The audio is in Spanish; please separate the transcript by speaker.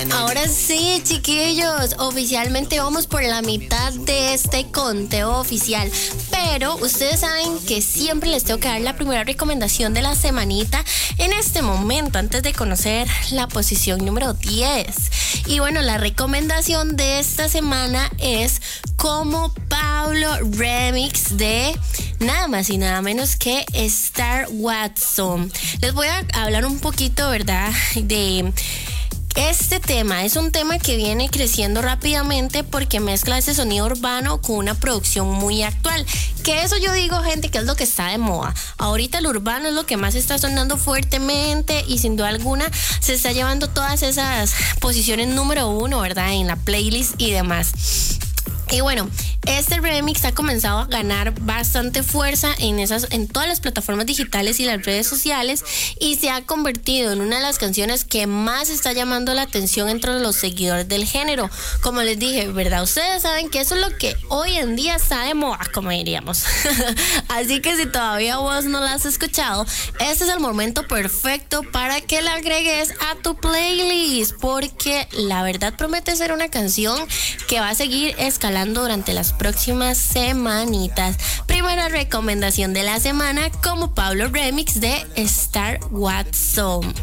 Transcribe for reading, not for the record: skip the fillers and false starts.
Speaker 1: Ahora sí, chiquillos, oficialmente vamos por la mitad de este conteo oficial. Pero ustedes saben que siempre les tengo que dar la primera recomendación de la semanita en este momento, antes de conocer la posición número 10. Y bueno, la recomendación de esta semana es Como Pablo remix de nada más y nada menos que Star Watson. Les voy a hablar un poquito, ¿verdad?, de este tema. Es un tema que viene creciendo rápidamente porque mezcla ese sonido urbano con una producción muy actual. Que eso yo digo, gente, que es lo que está de moda. Ahorita el urbano es lo que más está sonando fuertemente y sin duda alguna se está llevando todas esas posiciones número 1, ¿verdad?, en la playlist y demás. Y bueno, este remix ha comenzado a ganar bastante fuerza en todas las plataformas digitales y las redes sociales, y se ha convertido en una de las canciones que más está llamando la atención entre los seguidores del género. Como les dije, ¿verdad? Ustedes saben que eso es lo que hoy en día está de moda, como diríamos. Así que si todavía vos no la has escuchado, este es el momento perfecto para que la agregues a tu playlist, porque la verdad promete ser una canción que va a seguir escalando durante las próximas semanitas. Primera recomendación de la semana, Como Pablo remix de Star Watson.